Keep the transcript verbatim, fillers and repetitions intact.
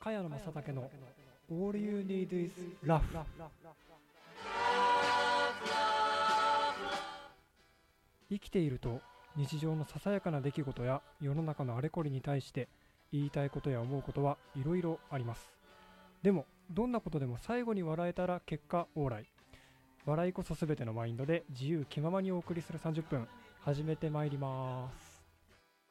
茅野正竹の All You Need Is Love。 生きていると日常のささやかな出来事や世の中のあれこれに対して言いたいことや思うことはいろいろあります。でもどんなことでも最後に笑えたら結果オーライ。笑いこそすべてのマインドで自由気ままにお送りするさんじゅっぷん、始めてまいります。